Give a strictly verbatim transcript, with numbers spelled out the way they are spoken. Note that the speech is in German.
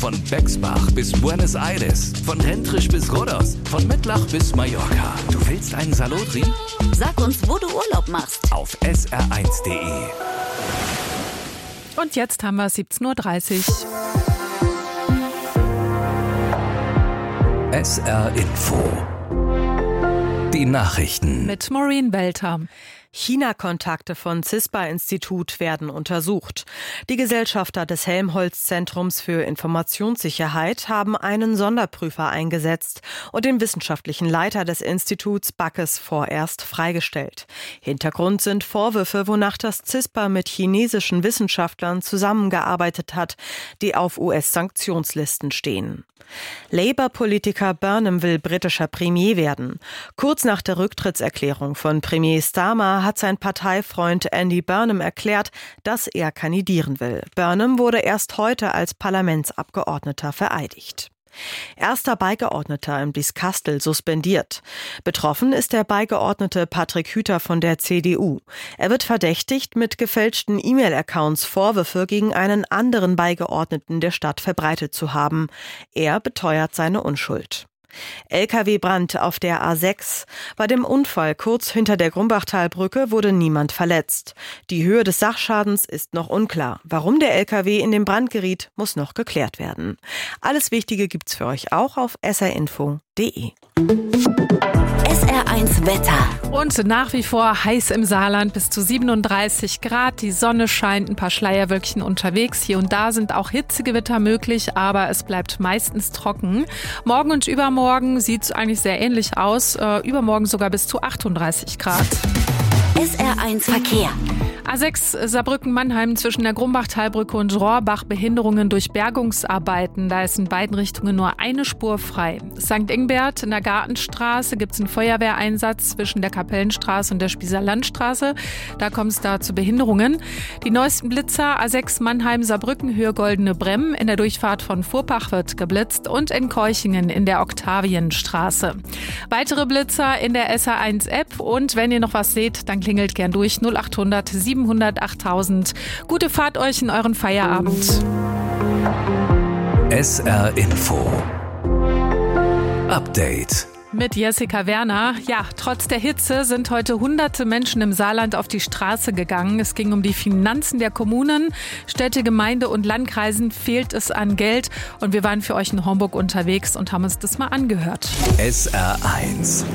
Von Bexbach bis Buenos Aires, von Rentrisch bis Rhodos, von Mettlach bis Mallorca. Du willst einen Salotri? Sag uns, wo du Urlaub machst. Auf S R eins Punkt D E. Und jetzt haben wir siebzehn Uhr dreißig. S R Info. Die Nachrichten. Mit Maureen Welter. China-Kontakte von CISPA-Institut werden untersucht. Die Gesellschafter des Helmholtz-Zentrums für Informationssicherheit haben einen Sonderprüfer eingesetzt und den wissenschaftlichen Leiter des Instituts Backes vorerst freigestellt. Hintergrund sind Vorwürfe, wonach das CISPA mit chinesischen Wissenschaftlern zusammengearbeitet hat, die auf U S-Sanktionslisten stehen. Labour-Politiker Burnham will britischer Premier werden. Kurz nach der Rücktrittserklärung von Premier Starmer hat sein Parteifreund Andy Burnham erklärt, dass er kandidieren will. Burnham wurde erst heute als Parlamentsabgeordneter vereidigt. Erster Beigeordneter im Blieskastel suspendiert. Betroffen ist der Beigeordnete Patrick Hüter von der C D U. Er wird verdächtigt, mit gefälschten E-Mail-Accounts Vorwürfe gegen einen anderen Beigeordneten der Stadt verbreitet zu haben. Er beteuert seine Unschuld. L K W-Brand auf der A sechs. Bei dem Unfall kurz hinter der Grumbachtalbrücke wurde niemand verletzt. Die Höhe des Sachschadens ist noch unklar. Warum der L K W in den Brand geriet, muss noch geklärt werden. Alles Wichtige gibt's für euch auch auf S R info punkt D E. S R eins Wetter. Und nach wie vor heiß im Saarland, bis zu siebenunddreißig Grad. Die Sonne scheint, ein paar Schleierwölkchen unterwegs. Hier und da sind auch Hitzegewitter möglich, aber es bleibt meistens trocken. Morgen und übermorgen sieht es eigentlich sehr ähnlich aus. Äh, übermorgen sogar bis zu achtunddreißig Grad. S R eins Verkehr. A sechs Saarbrücken-Mannheim zwischen der Grumbachtalbrücke und Rohrbach, Behinderungen durch Bergungsarbeiten. Da ist in beiden Richtungen nur eine Spur frei. Sankt Ingbert in der Gartenstraße gibt es einen Feuerwehreinsatz zwischen der Kapellenstraße und der Spießer Landstraße. Da kommt es da zu Behinderungen. Die neuesten Blitzer A sechs Mannheim-Saarbrücken Höhe Goldene Bremm. In der Durchfahrt von Furpach wird geblitzt und in Keuchingen in der Oktavienstraße. Weitere Blitzer in der S R eins App und wenn ihr noch was seht, dann klingelt gern durch null achthundert siebenhundert achttausend. Gute Fahrt euch in euren Feierabend. S R Info. Update. Mit Jessica Werner. Ja, trotz der Hitze sind heute hunderte Menschen im Saarland auf die Straße gegangen. Es ging um die Finanzen der Kommunen. Städte, Gemeinde und Landkreisen fehlt es an Geld. Und wir waren für euch in Homburg unterwegs und haben uns das mal angehört. S R eins.